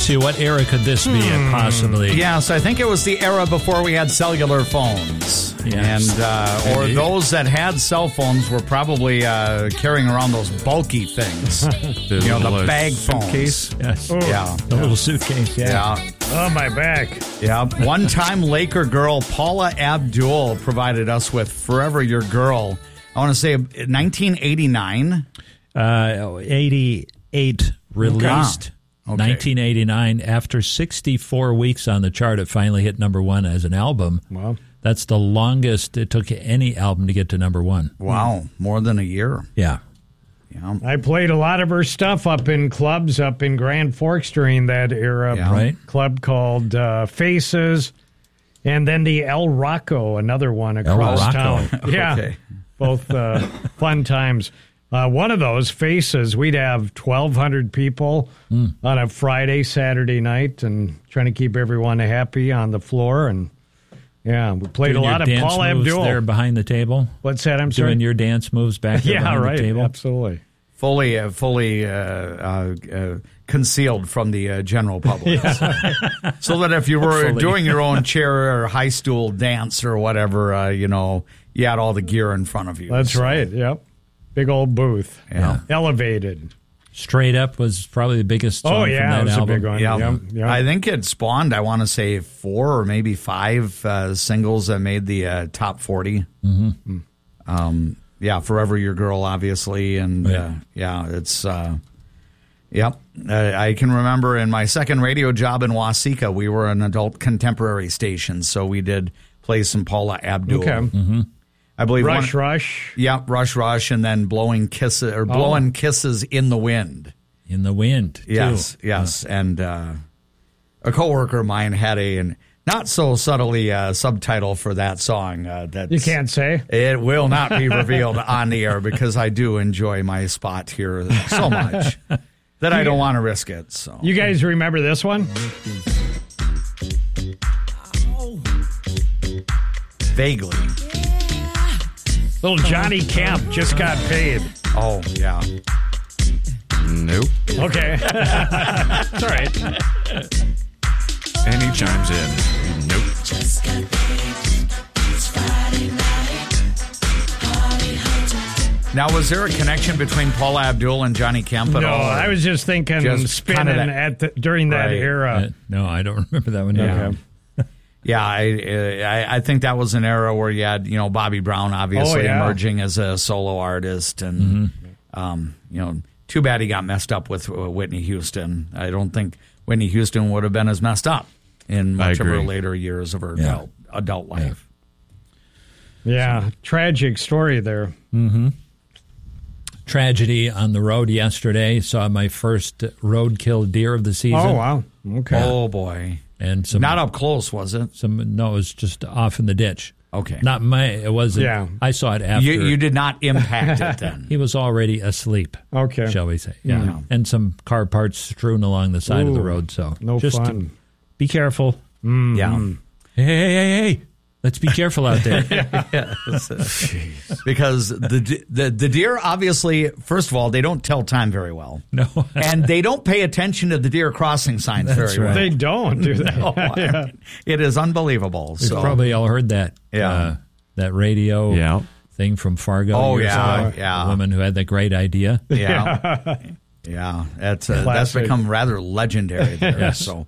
see, what era could this be possibly? Yes, I think it was the era before we had cellular phones. Yes. And or those that had cell phones were probably carrying around those bulky things. The bag phones. Yes. Yeah. The little suitcase, Yeah. Oh, my back. Yeah. One-time Laker girl Paula Abdul provided us with Forever Your Girl. I want to say 1989. 88 released. Okay. 1989. After 64 weeks on the chart, it finally hit number one as an album. Wow. That's the longest it took any album to get to number one. Wow. More than a year. Yeah. Yeah. I played a lot of her stuff up in clubs up in Grand Forks during that era. Yeah. Right. Club called Faces, and then the El Rocco, another one across Rocco. town. Yeah, Okay. both fun times. One of those, Faces, we'd have 1,200 people on a Friday, Saturday night, and trying to keep everyone happy on the floor. And yeah, we played Doing a lot of your dance Paula moves Abdul. there behind the table. What's that? I'm sorry. Doing your dance moves back there Yeah, behind right. the table. Absolutely. Fully concealed from the general public. So that if you were Hopefully. doing your own chair or high stool dance or whatever, you had all the gear in front of you. That's So, right. Yep. Big old booth. Yeah. Elevated. Straight Up was probably the biggest song Oh, yeah. from It that was album. a big one. Yeah. Yep. I think it spawned, I want to say, 4 or maybe 5 singles that made the top 40. Mm-hmm. Forever Your Girl, obviously. And, it's... Yep. I can remember in my second radio job in Waseca, we were an adult contemporary station, so we did play some Paula Abdul. Okay. Mm-hmm. I believe Rush. Yeah, Rush, and then blowing kisses in the wind. In the Wind, too. Yes. And a coworker of mine had a not so subtly subtitle for that song. That You can't say. It will not be revealed on the air because I do enjoy my spot here so much that I don't want to risk it. So You guys remember this one? vaguely. Little Johnny Camp just got paid. Oh yeah. Nope. Okay. It's all right. And he chimes in. Nope. Now, was there a connection between Paula Abdul and Johnny Kemp at No, all? I was just thinking Just spinning kinda during that Right. era. No, I don't remember that one. Yeah. either. Yeah, I think that was an era where you had, Bobby Brown obviously emerging as a solo artist. And, too bad he got messed up with Whitney Houston. I don't think Whitney Houston would have been as messed up in much of her agree. later years of her adult life. Yeah, tragic story there. Tragedy on the road yesterday. Saw my first roadkill deer of the season. Oh, wow. Okay. Oh, boy. And some Not up close, was it? No, it was just off in the ditch. Okay. It wasn't. Yeah. I saw it after. You did not impact it then. He was already asleep. Okay. Shall we say? Yeah. And some car parts strewn along the side of the Ooh, road. So no just fun. be careful. Yeah. Hey. Let's be careful out there. Because the deer, obviously, first of all, they don't tell time very well. No. And they don't pay attention to the deer crossing signs very well. They don't do that. Oh, I mean, it is unbelievable. You've So probably all heard that. Yeah. That radio Yeah. thing from Fargo. Oh, years yeah, ago. yeah. The woman who had that great idea. yeah, yeah, that's Classic. become rather legendary there. Yes. So,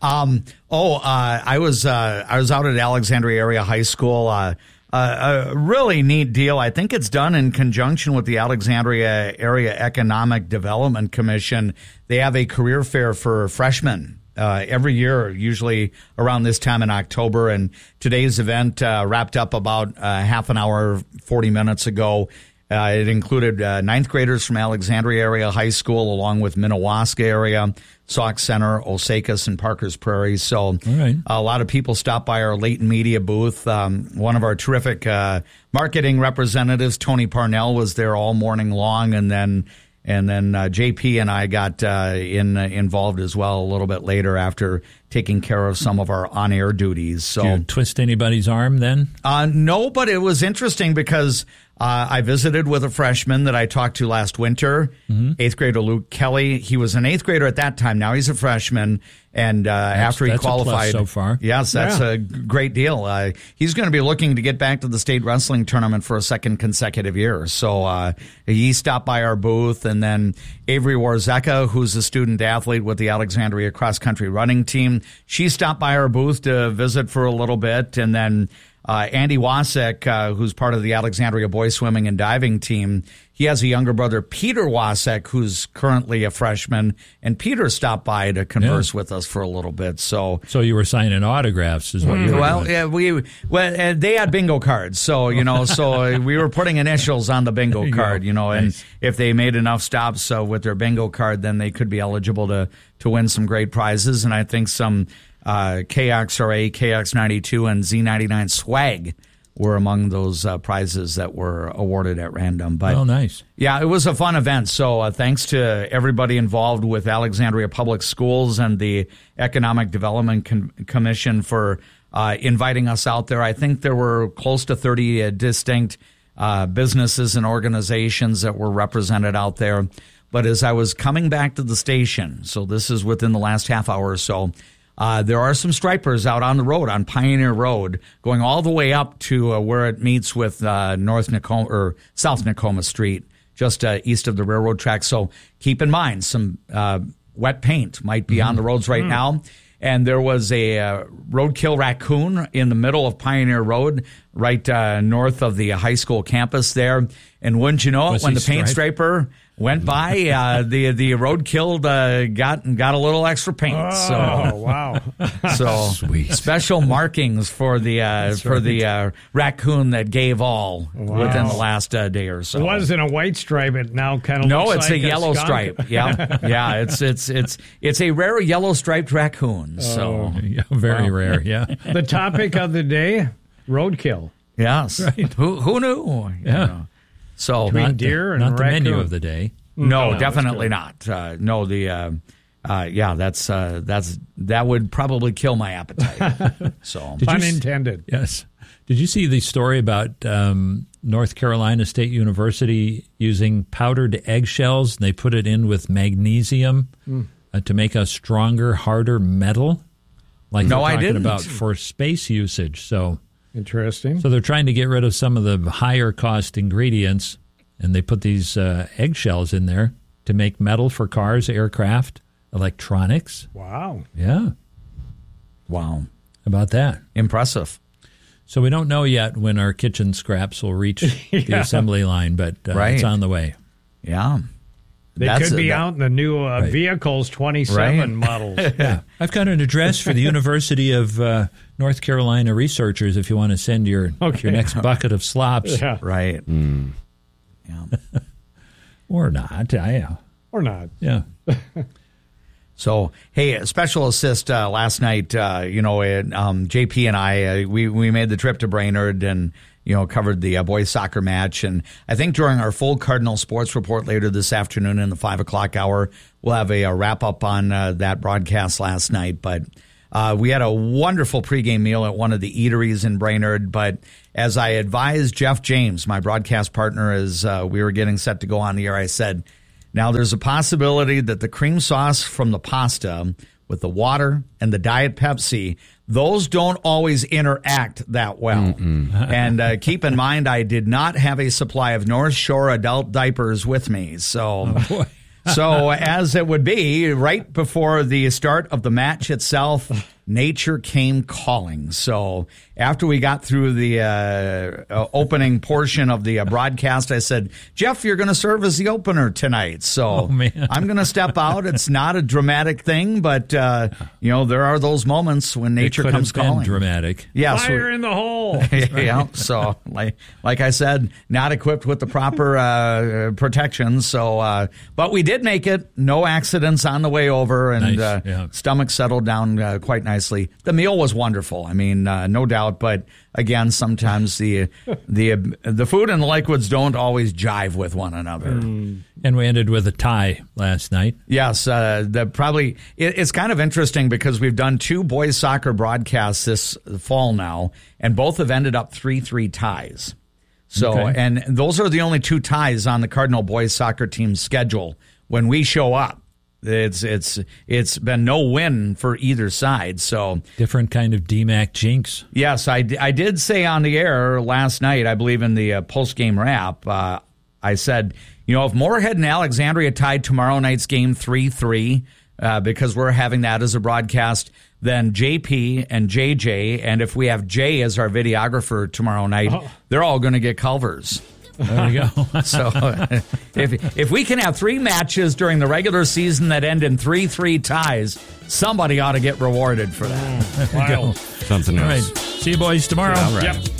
I was out at Alexandria Area High School. A really neat deal. I think it's done in conjunction with the Alexandria Area Economic Development Commission. They have a career fair for freshmen every year, usually around this time in October. And today's event wrapped up about half an hour, 40 minutes ago. It included ninth graders from Alexandria Area High School, along with Minnewaska area, Sauk Center, Osakis, and Parker's Prairie. So a lot of people stopped by our latent media booth. One of our terrific marketing representatives, Tony Parnell, was there all morning long, and then JP and I got involved as well a little bit later after taking care of some of our on-air duties. So Did you twist anybody's arm then? no, but it was interesting because I visited with a freshman that I talked to last winter, 8th grader Luke Kelly. He was an 8th grader at that time. Now he's a freshman. And after he qualified, a plus so far. Yes, that's a great deal. He's going to be looking to get back to the state wrestling tournament for a second consecutive year. So he stopped by our booth, and then Avery Warzeka, who's a student athlete with the Alexandria cross country running team, she stopped by our booth to visit for a little bit, and then Andy Wasek, who's part of the Alexandria boys swimming and diving team, he has a younger brother, Peter Wasek, who's currently a freshman, and Peter stopped by to converse with us for a little bit. So you were signing autographs, is what you were doing. Yeah, they had bingo cards, so so we were putting initials on the bingo card, and Nice. if they made enough stops with their bingo card, then they could be eligible to win some great prizes, and I think some KXRA, KX92, and Z99 swag were among those prizes that were awarded at random. But nice. Yeah, it was a fun event. So thanks to everybody involved with Alexandria Public Schools and the Economic Development Commission for inviting us out there. I think there were close to 30 distinct businesses and organizations that were represented out there. But as I was coming back to the station, so this is within the last half hour or so, there are some stripers out on the road, on Pioneer Road, going all the way up to where it meets with North Nakoma or South Nakoma Street, just east of the railroad track. So keep in mind, some wet paint might be on the roads right now. And there was a roadkill raccoon in the middle of Pioneer Road, right north of the high school campus there. And wouldn't you know it, when the paint striper went by, the roadkill got a little extra paint. Oh, wow! So Sweet. special markings for the raccoon that gave all within the last day or so. It wasn't a white stripe. It now kind of No, looks it's like a yellow skunk. stripe. Yeah. It's a rare yellow striped raccoon. So Yeah, very rare, yeah. The topic of the day: roadkill. yes, who knew? Yeah. So Between deer and Not the raccoon. menu of the day. no, definitely not. No, that would probably kill my appetite. So Did you Pun s- intended. Yes. Did you see the story about North Carolina State University using powdered eggshells? They put it in with magnesium to make a stronger, harder metal. Like No, they're I talking didn't. about for space usage. So Interesting. they're trying to get rid of some of the higher cost ingredients, and they put these eggshells in there to make metal for cars, aircraft, electronics. Wow. Yeah. wow, How about that? impressive. So we don't know yet when our kitchen scraps will reach the assembly line, but Right. it's on the way. Yeah, They That's could be that- out in the new vehicles 27 Right. models. Yeah. I've got an address for the University of North Carolina researchers if you want to send your next bucket of slops. Yeah. right. Yeah. Or not. Or not. Yeah. So, hey, special assist last night, JP and I, we made the trip to Brainerd and, covered the boys soccer match. And I think during our full Cardinal Sports Report later this afternoon in the 5 o'clock hour, we'll have a wrap up on that broadcast last night. But we had a wonderful pregame meal at one of the eateries in Brainerd. But as I advised Jeff James, my broadcast partner, as we were getting set to go on the air, I said, now, there's a possibility that the cream sauce from the pasta with the water and the Diet Pepsi, those don't always interact that well. And keep in mind, I did not have a supply of North Shore adult diapers with me. So, so as it would be, right before the start of the match itself, nature came calling. So after we got through the opening portion of the broadcast, I said, Jeff, you're going to serve as the opener tonight. So I'm going to step out. It's not a dramatic thing, but, there are those moments when nature It could comes have been calling. dramatic. Yes. Fire in the hole. Yeah. So like I said, not equipped with the proper protection. So, but we did make it. No accidents on the way over, and Nice, yeah. stomach settled down quite nicely. The meal was wonderful. I mean, no doubt. But again, sometimes the food and the liquids don't always jive with one another. And we ended with a tie last night. Yes, it's kind of interesting because we've done 2 boys soccer broadcasts this fall now, and both have ended up 3-3 ties. So, Okay. and those are the only 2 ties on the Cardinal boys soccer team's schedule. When we show up, it's been no win for either side. So Different kind of DMAC jinx. yes, I did say on the air last night, I believe in the post-game wrap, I said, if Moorhead and Alexandria tied tomorrow night's game 3-3, because we're having that as a broadcast, then JP and JJ, and if we have Jay as our videographer tomorrow night, they're all going to get Culvers. There you go. So if we can have 3 matches during the regular season that end in 3-3 ties, somebody ought to get rewarded for that. Wow. Something All right. else. See you boys tomorrow. All right. Yep.